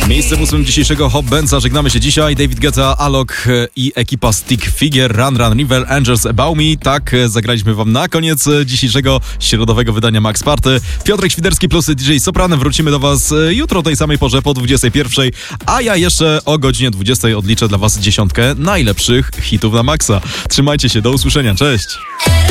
Miejscem 8 dzisiejszego Hot Bandsa żegnamy się dzisiaj. David Guetta, Alok i ekipa Stick Figure, Run Run River, Angels About Me. Tak, zagraliśmy wam na koniec dzisiejszego środowego wydania Max Party. Piotrek Świderski plus DJ Soprano. Wrócimy do was jutro o tej samej porze po 21, a ja jeszcze o godzinie 20 odliczę dla was 10 najlepszych hitów na Maxa. Trzymajcie się, do usłyszenia, cześć!